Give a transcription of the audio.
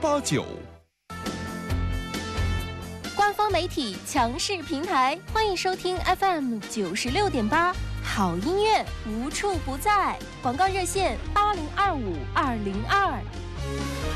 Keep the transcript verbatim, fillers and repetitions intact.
八九。 官方媒体强势平台，欢迎收听 F M 九十六点八，好音乐无处不在。广告热线八零二五二零二。